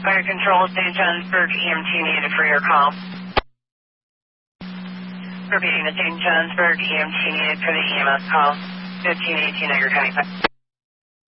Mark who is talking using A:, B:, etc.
A: Fire Control, St. Johnsburg, EMT needed for your call. Repeating the St. Johnsburg, EMT needed for the EMS call. 1518 Edgar County.